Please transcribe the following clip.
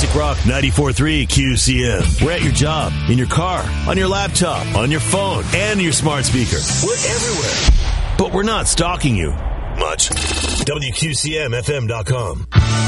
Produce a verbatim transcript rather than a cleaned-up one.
Classic Rock ninety-four point three Q C M. We're at your job, in your car, on your laptop, on your phone, and your smart speaker. We're everywhere. But we're not stalking you much. W Q C M F M dot com.